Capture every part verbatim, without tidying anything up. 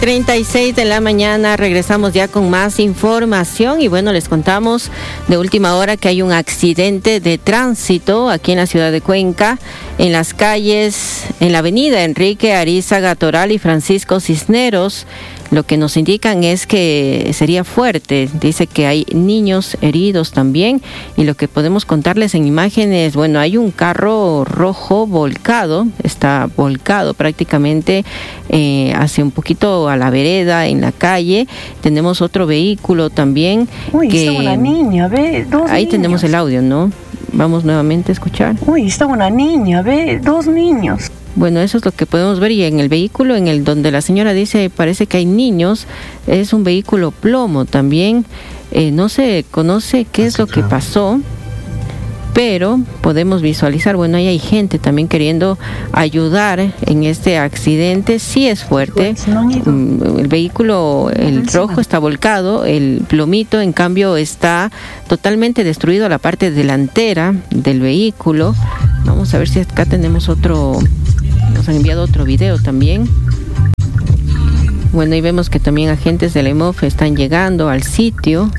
treinta y seis de la mañana, regresamos ya con más información y bueno, les contamos de última hora que hay un accidente de tránsito aquí en la ciudad de Cuenca, en las calles, en la avenida Enrique Arizaga Toral y Francisco Cisneros. Lo que nos indican es que sería fuerte, dice que hay niños heridos también y lo que podemos contarles en imágenes, bueno, hay un carro rojo volcado, está volcado prácticamente eh, hacia un poquito a la vereda, en la calle. Tenemos otro vehículo también. Uy, que, está una niña, ve, dos ahí niños. Tenemos el audio, ¿no? Vamos nuevamente a escuchar. Uy, está una niña, ve, dos niños. Bueno, eso es lo que podemos ver y en el vehículo en el donde la señora dice parece que hay niños, es un vehículo plomo también, eh, no se conoce qué es lo que pasó, pero podemos visualizar, bueno, ahí hay gente también queriendo ayudar en este accidente, sí es fuerte, el vehículo, el rojo está volcado, el plomito en cambio está totalmente destruido la parte delantera del vehículo. Vamos a ver si acá tenemos otro, nos han enviado otro video también. Bueno, ahí vemos que también agentes del E M O F están llegando al sitio.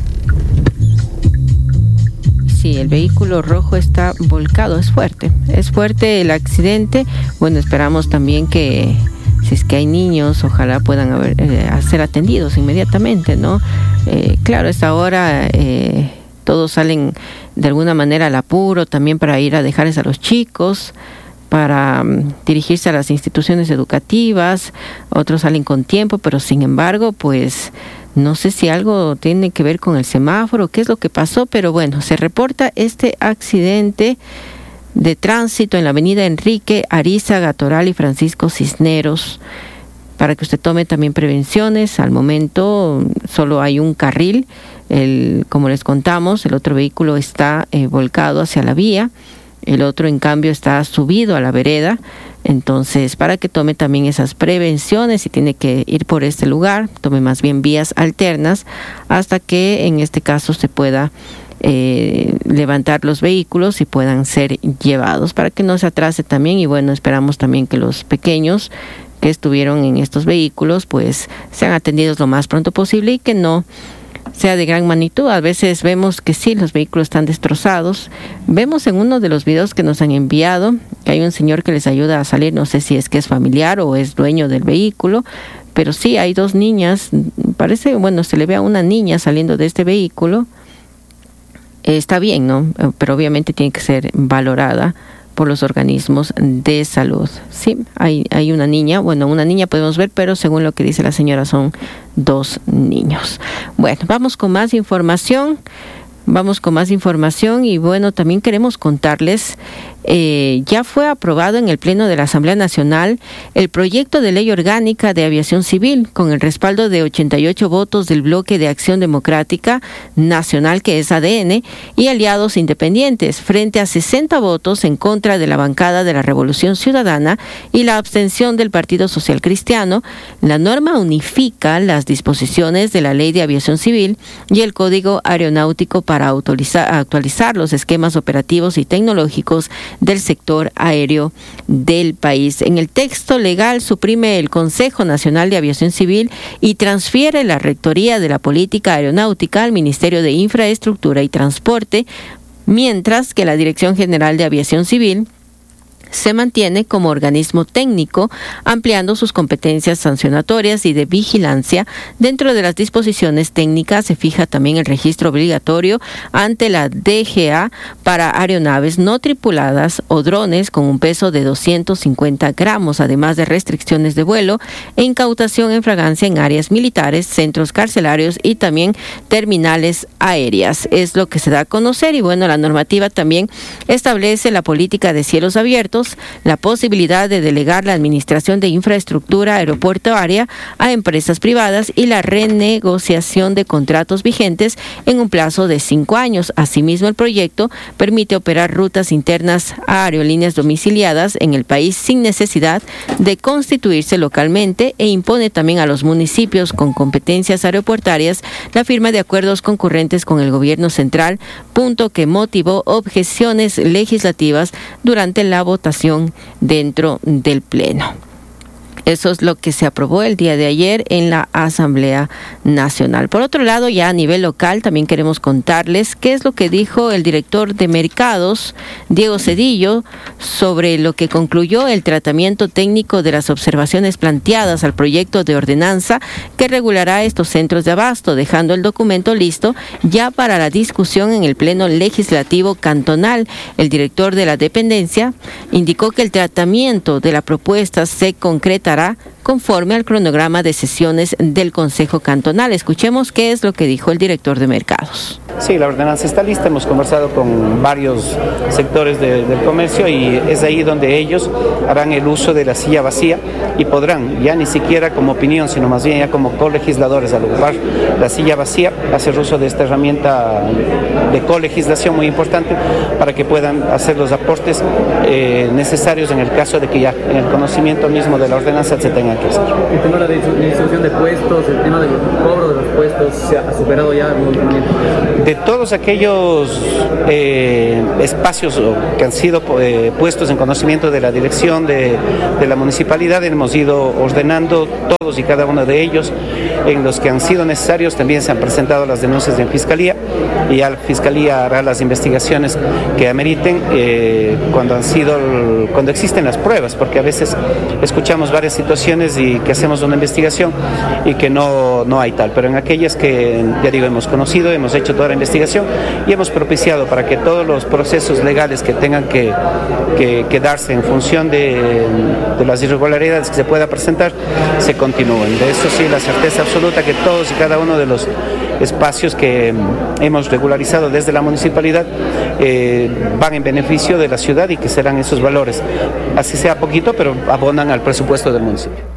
Sí, el vehículo rojo está volcado, es fuerte, es fuerte el accidente. Bueno, esperamos también que si es que hay niños, ojalá puedan haber, eh, ser atendidos inmediatamente, ¿no? Eh, claro, a esta hora eh, todos salen de alguna manera al apuro también para ir a dejarles a los chicos, para um, dirigirse a las instituciones educativas, otros salen con tiempo, pero sin embargo, pues no sé si algo tiene que ver con el semáforo, qué es lo que pasó, pero bueno, se reporta este accidente de tránsito en la avenida Enrique Arizaga Toral y Francisco Cisneros, para que usted tome también prevenciones. Al momento solo hay un carril, el, como les contamos, el otro vehículo está eh, volcado hacia la vía, el otro en cambio está subido a la vereda. Entonces, para que tome también esas prevenciones, si tiene que ir por este lugar, tome más bien vías alternas hasta que en este caso se pueda eh, levantar los vehículos y puedan ser llevados, para que no se atrase también. Y bueno, esperamos también que los pequeños que estuvieron en estos vehículos pues sean atendidos lo más pronto posible y que no sea de gran magnitud. A veces vemos que sí, los vehículos están destrozados. Vemos en uno de los videos que nos han enviado que hay un señor que les ayuda a salir, no sé si es que es familiar o es dueño del vehículo, pero sí hay dos niñas, parece, bueno, se le ve a una niña saliendo de este vehículo. Eh, está bien, ¿no? Pero obviamente tiene que ser valorada por los organismos de salud. Sí, hay, hay una niña, bueno, una niña podemos ver, pero según lo que dice la señora son dos niños. Bueno, vamos con más información, vamos con más información y bueno, también queremos contarles, eh, ya fue aprobado en el Pleno de la Asamblea Nacional el proyecto de ley orgánica de aviación civil con el respaldo de ochenta y ocho votos del Bloque de Acción Democrática Nacional, que es A D N, y aliados independientes, frente a sesenta votos en contra de la bancada de la Revolución Ciudadana y la abstención del Partido Social Cristiano. La norma unifica las disposiciones de la Ley de Aviación Civil y el Código Aeronáutico para actualizar, actualizar los esquemas operativos y tecnológicos del sector aéreo del país. En el texto legal suprime el Consejo Nacional de Aviación Civil y transfiere la rectoría de la política aeronáutica al Ministerio de Infraestructura y Transporte, mientras que la Dirección General de Aviación Civil se mantiene como organismo técnico, ampliando sus competencias sancionatorias y de vigilancia. Dentro de las disposiciones técnicas se fija también el registro obligatorio ante la D G A para aeronaves no tripuladas o drones con un peso de doscientos cincuenta gramos, además de restricciones de vuelo e incautación en fragancia en áreas militares, centros carcelarios y también terminales aéreas. Es lo que se da a conocer y bueno, la normativa también establece la política de cielos abiertos, la posibilidad de delegar la administración de infraestructura aeroportuaria a empresas privadas y la renegociación de contratos vigentes en un plazo de cinco años. Asimismo, el proyecto permite operar rutas internas a aerolíneas domiciliadas en el país sin necesidad de constituirse localmente e impone también a los municipios con competencias aeroportuarias la firma de acuerdos concurrentes con el gobierno central, punto que motivó objeciones legislativas durante la votación dentro del Pleno. Eso es lo que se aprobó el día de ayer en la Asamblea Nacional. Por otro lado, ya a nivel local, también queremos contarles qué es lo que dijo el director de Mercados, Diego Cedillo, sobre lo que concluyó el tratamiento técnico de las observaciones planteadas al proyecto de ordenanza que regulará estos centros de abasto, dejando el documento listo ya para la discusión en el Pleno Legislativo Cantonal. El director de la dependencia indicó que el tratamiento de la propuesta se concreta conforme al cronograma de sesiones del Consejo Cantonal. Escuchemos qué es lo que dijo el director de Mercados. Sí, la ordenanza está lista, hemos conversado con varios sectores de, del comercio y es ahí donde ellos harán el uso de la silla vacía y podrán, ya ni siquiera como opinión, sino más bien ya como colegisladores, al ocupar la silla vacía, hacer uso de esta herramienta de colegislación muy importante para que puedan hacer los aportes eh, necesarios en el caso de que ya en el conocimiento mismo de la ordenanza se tenga que hacer. El tema de la distribución de puestos, el tema del cobro de los puestos, ¿se ha superado ya el movimiento? De todos aquellos eh, espacios que han sido eh, puestos en conocimiento de la dirección de, de la municipalidad, hemos ido ordenando todos y cada uno de ellos. En los que han sido necesarios también se han presentado las denuncias en Fiscalía y ya la Fiscalía hará las investigaciones que ameriten eh, cuando han sido, cuando existen las pruebas, porque a veces escuchamos varias situaciones y que hacemos una investigación y que no, no hay tal, pero en aquellas que, ya digo, hemos conocido, hemos hecho toda la investigación y hemos propiciado para que todos los procesos legales que tengan que, que, que darse en función de, de las irregularidades que se pueda presentar, se continúen. De eso sí, la certeza absoluta que todos y cada uno de los espacios que hemos regularizado desde la municipalidad eh, van en beneficio de la ciudad y que serán esos valores, así sea poquito, pero abonan al presupuesto del municipio.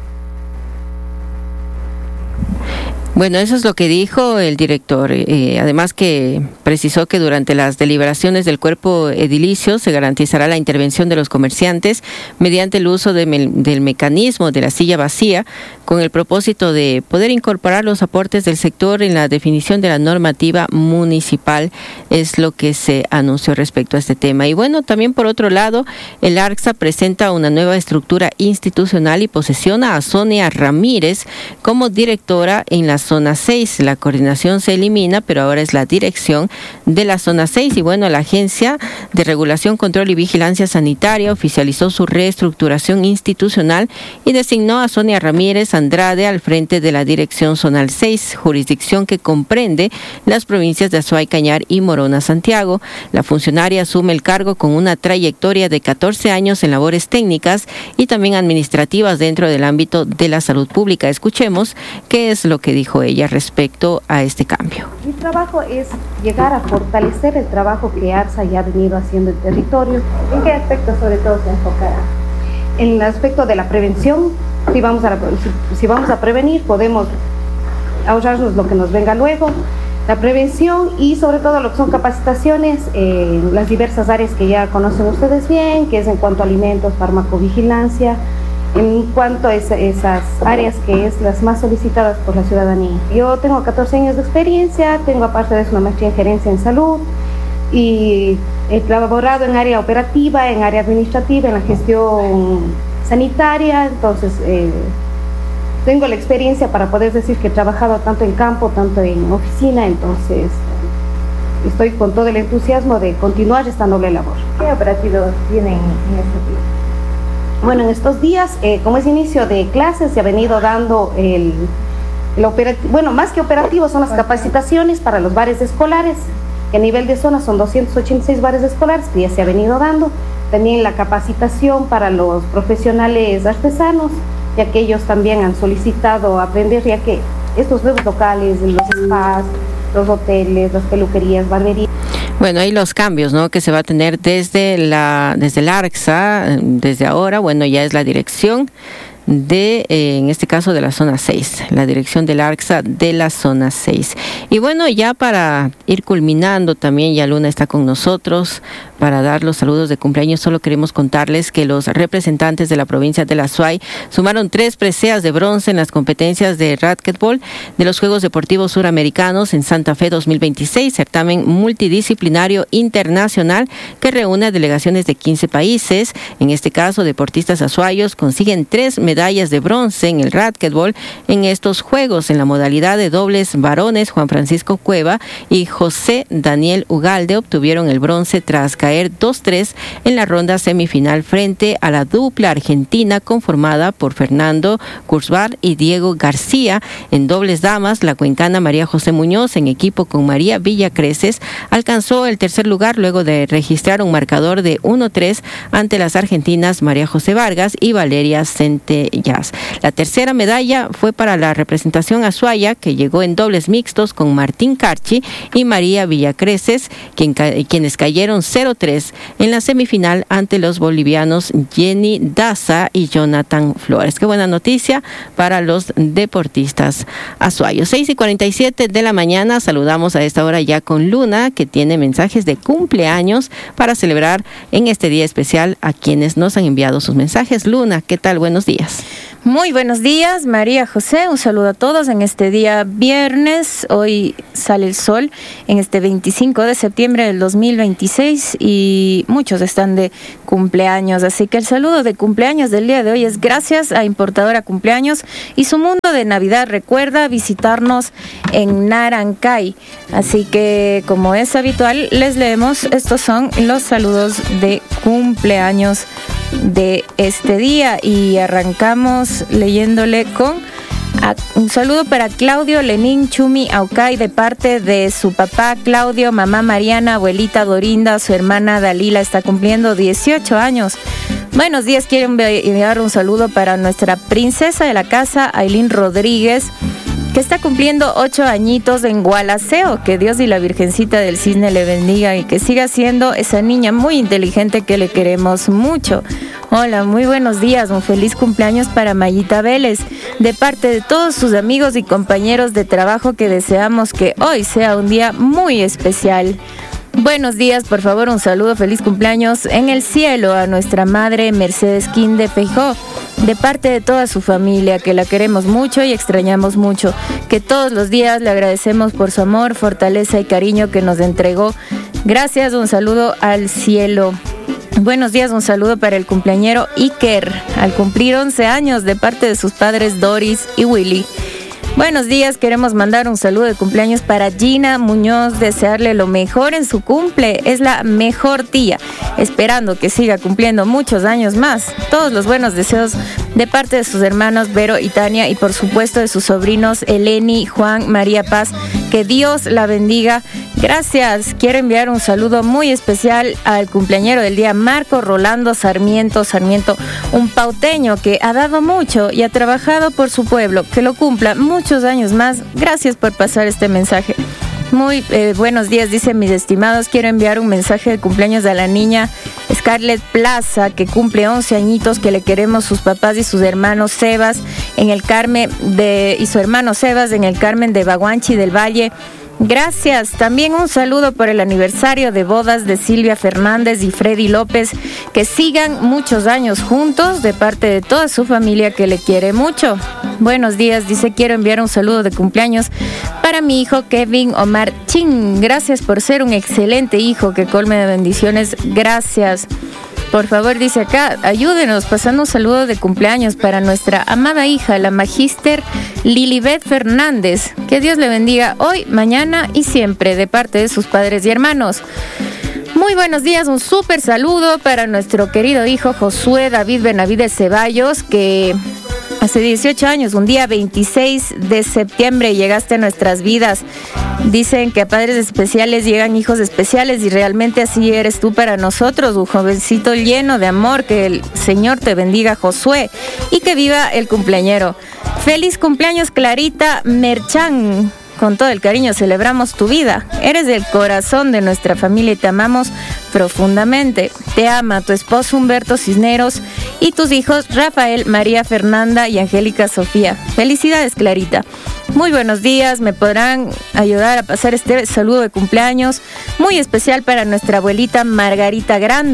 Bueno, eso es lo que dijo el director. Eh, además que precisó que durante las deliberaciones del cuerpo edilicio se garantizará la intervención de los comerciantes mediante el uso de me, del mecanismo de la silla vacía, con el propósito de poder incorporar los aportes del sector en la definición de la normativa municipal, es lo que se anunció respecto a este tema. Y bueno, también por otro lado, el ARCSA presenta una nueva estructura institucional y posesiona a Sonia Ramírez como directora en la zona seis. La coordinación se elimina, pero ahora es la dirección de la zona seis. Y bueno, la Agencia de Regulación, Control y Vigilancia Sanitaria oficializó su reestructuración institucional y designó a Sonia Ramírez Andrade al frente de la dirección zonal seis, jurisdicción que comprende las provincias de Azuay, Cañar y Morona, Santiago. La funcionaria asume el cargo con una trayectoria de catorce años en labores técnicas y también administrativas dentro del ámbito de la salud pública. Escuchemos qué es lo que dijo ella respecto a este cambio. Mi trabajo es llegar a fortalecer el trabajo que ARCSA ya ha venido haciendo en territorio. ¿En qué aspecto sobre todo se enfocará? En el aspecto de la prevención. Si vamos a, si, si vamos a prevenir, podemos ahorrarnos lo que nos venga luego. La prevención y sobre todo lo que son capacitaciones en las diversas áreas que ya conocen ustedes bien, que es en cuanto a alimentos, farmacovigilancia, en cuanto a esa, esas áreas que es las más solicitadas por la ciudadanía. Yo tengo catorce años de experiencia, tengo aparte de eso una maestría en gerencia en salud y he colaborado en área operativa, en área administrativa, en la gestión sanitaria, entonces eh, tengo la experiencia para poder decir que he trabajado tanto en campo, tanto en oficina, entonces estoy con todo el entusiasmo de continuar esta noble labor. ¿Qué operativos tienen en este día? Bueno, en estos días, eh, como es inicio de clases, se ha venido dando el, el operativo, bueno, más que operativo son las capacitaciones para los bares escolares, que a nivel de zona son doscientos ochenta y seis bares escolares que ya se ha venido dando. También la capacitación para los profesionales artesanos, ya que ellos también han solicitado aprender, ya que estos nuevos locales, los spas, los hoteles, las peluquerías, barberías. Bueno, hay los cambios, ¿no?, que se va a tener desde la desde el ARCSA, desde ahora, bueno, ya es la dirección de, eh, en este caso, de la zona seis, la dirección del ARCSA de la zona seis. Y bueno, ya para ir culminando también, ya Luna está con nosotros para dar los saludos de cumpleaños. Solo queremos contarles que los representantes de la provincia de la Azuay sumaron tres preseas de bronce en las competencias de racquetball de los Juegos Deportivos Suramericanos en Santa Fe dos mil veintiséis, certamen multidisciplinario internacional que reúne a delegaciones de quince países. En este caso, deportistas azuayos consiguen tres medallas medallas de bronce en el racquetball en estos Juegos. En la modalidad de dobles varones, Juan Francisco Cueva y José Daniel Ugalde obtuvieron el bronce tras caer dos tres en la ronda semifinal frente a la dupla argentina conformada por Fernando Kurzbar y Diego García. En dobles damas, la cuencana María José Muñoz, en equipo con María Villacreces, alcanzó el tercer lugar luego de registrar un marcador de uno tres ante las argentinas María José Vargas y Valeria Centellas. La tercera medalla fue para la representación azuaya, que llegó en dobles mixtos con Martín Carchi y María Villacreces, quien, quienes cayeron cero tres en la semifinal ante los bolivianos Jenny Daza y Jonathan Flores. Qué buena noticia para los deportistas azuayos. seis y cuarenta y siete de la mañana, saludamos a esta hora ya con Luna, que tiene mensajes de cumpleaños para celebrar en este día especial a quienes nos han enviado sus mensajes. Luna, ¿qué tal? Buenos días. Muy buenos días, María José. Un saludo a todos en este día viernes. Hoy sale el sol en este veinticinco de septiembre del dos mil veintiséis y muchos están de cumpleaños. Así que el saludo de cumpleaños del día de hoy es gracias a Importadora Cumpleaños y su mundo de Navidad. Recuerda visitarnos en Narancay. Así que, como es habitual, les leemos. Estos son los saludos de cumpleaños de este día y arrancamos leyéndole con a, un saludo para Claudio Lenín Chumi Aucay de parte de su papá Claudio, mamá Mariana, abuelita Dorinda, su hermana Dalila está cumpliendo dieciocho años. Buenos días, quiero enviar un saludo para nuestra princesa de la casa, Ailín Rodríguez, que está cumpliendo ocho añitos en Gualaceo. Que Dios y la Virgencita del Cisne le bendiga y que siga siendo esa niña muy inteligente que le queremos mucho. Hola, muy buenos días, un feliz cumpleaños para Mayita Vélez, de parte de todos sus amigos y compañeros de trabajo, que deseamos que hoy sea un día muy especial. Buenos días, por favor, un saludo, feliz cumpleaños en el cielo a nuestra madre Mercedes Quinde Feijó, de parte de toda su familia, que la queremos mucho y extrañamos mucho, que todos los días le agradecemos por su amor, fortaleza y cariño que nos entregó. Gracias, un saludo al cielo. Buenos días, un saludo para el cumpleañero Iker, al cumplir once años, de parte de sus padres Doris y Willy. Buenos días, queremos mandar un saludo de cumpleaños para Gina Muñoz, desearle lo mejor en su cumple, es la mejor tía, esperando que siga cumpliendo muchos años más. Todos los buenos deseos de parte de sus hermanos Vero y Tania y por supuesto de sus sobrinos Eleni, Juan, María Paz, que Dios la bendiga. Gracias, quiero enviar un saludo muy especial al cumpleañero del día, Marco Rolando Sarmiento Sarmiento, un pauteño que ha dado mucho y ha trabajado por su pueblo, que lo cumpla muchos años más. Gracias por pasar este mensaje. Muy eh, buenos días, dice mis estimados, quiero enviar un mensaje de cumpleaños a la niña Scarlett Plaza, que cumple once añitos, que le queremos sus papás y sus hermanos Sebas en el Carmen de, y su hermano Sebas en el Carmen de Baguanchi del Valle. Gracias. También un saludo por el aniversario de bodas de Silvia Fernández y Freddy López, que sigan muchos años juntos, de parte de toda su familia que le quiere mucho. Buenos días, dice, quiero enviar un saludo de cumpleaños para mi hijo Kevin Omar Chin. Gracias por ser un excelente hijo, que colme de bendiciones. Gracias. Por favor, dice acá, ayúdenos pasando un saludo de cumpleaños para nuestra amada hija, la magíster Lilibet Fernández. Que Dios le bendiga hoy, mañana y siempre, de parte de sus padres y hermanos. Muy buenos días, un súper saludo para nuestro querido hijo Josué David Benavides Ceballos, que hace dieciocho años, un día veintiséis de septiembre, llegaste a nuestras vidas. Dicen que a padres especiales llegan hijos especiales y realmente así eres tú para nosotros, un jovencito lleno de amor. Que el Señor te bendiga, Josué, y que viva el cumpleañero. Feliz cumpleaños, Clarita Merchán. Con todo el cariño celebramos tu vida. Eres el corazón de nuestra familia y te amamos profundamente. Te ama tu esposo Humberto Cisneros y tus hijos Rafael, María Fernanda y Angélica Sofía. Felicidades, Clarita. Muy buenos días, me podrán ayudar a pasar este saludo de cumpleaños muy especial para nuestra abuelita Margarita Granda,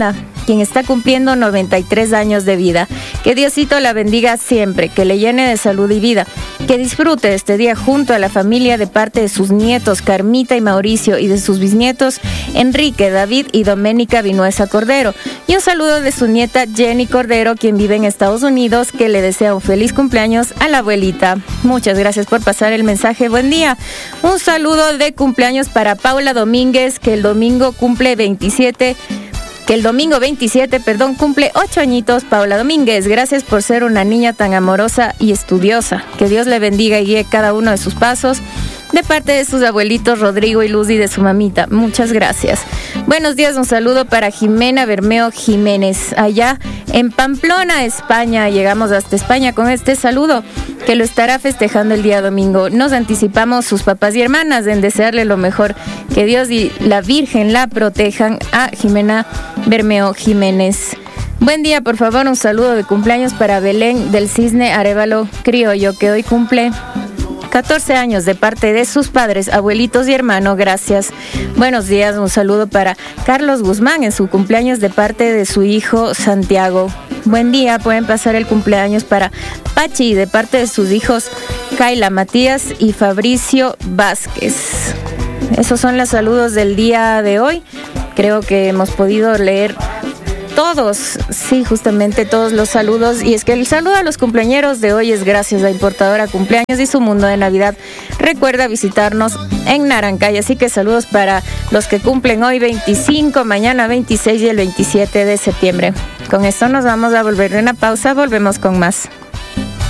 quien está cumpliendo noventa y tres años de vida. Que Diosito la bendiga siempre, que le llene de salud y vida, que disfrute este día junto a la familia de parte de sus nietos Carmita y Mauricio y de sus bisnietos Enrique, David y Doménica Vinuesa Cordero. Y un saludo de su nieta Jenny Cordero, quien vive en Estados Unidos, que le desea un feliz cumpleaños a la abuelita. Muchas gracias por pasar el mensaje. Buen día. Un saludo de cumpleaños para Paula Domínguez, que el domingo cumple veintisiete. Que el domingo veintisiete, perdón, cumple ocho añitos. Paula Domínguez, gracias por ser una niña tan amorosa y estudiosa. Que Dios le bendiga y guíe cada uno de sus pasos. De parte de sus abuelitos Rodrigo y Luz y de su mamita. Muchas gracias. Buenos días, un saludo para Jimena Bermeo Jiménez, allá en Pamplona, España. Llegamos hasta España con este saludo, que lo estará festejando el día domingo. Nos anticipamos sus papás y hermanas en desearle lo mejor. Que Dios y la Virgen la protejan a Jimena Bermeo Jiménez. Buen día, por favor, un saludo de cumpleaños para Belén del Cisne Arevalo Criollo, que hoy cumple catorce años de parte de sus padres, abuelitos y hermano. Gracias. Buenos días, un saludo para Carlos Guzmán en su cumpleaños de parte de su hijo Santiago. Buen día, pueden pasar el cumpleaños para Pachi de parte de sus hijos Kaila Matías y Fabricio Vázquez. Esos son los saludos del día de hoy. Creo que hemos podido leer todos, sí, justamente todos los saludos. Y es que el saludo a los cumpleañeros de hoy es gracias a Importadora Cumpleaños y su mundo de Navidad. Recuerda visitarnos en Narancay, así que saludos para los que cumplen hoy veinticinco, mañana veintiséis y el veintisiete de septiembre. Con esto nos vamos a volver de una pausa, volvemos con más.